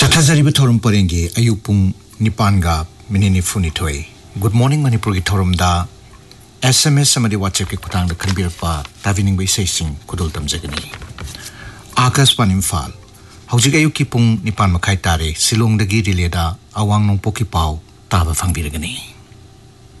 Chathazari Thorum Porengi, Ayupung Nipanga, Minini Funitoi. Good morning, Manipur Thorum da. SMS Samadi WhatsApp ki kutang da Karbirpa, Tavining by Sasing, Kudultam Zagani. Akas Panimfal. Haujiga Yuki Pung Nipan Makai Tare, Silong da Giri Leda, Awang Nong Poki Pau, Tava Fang Biragani.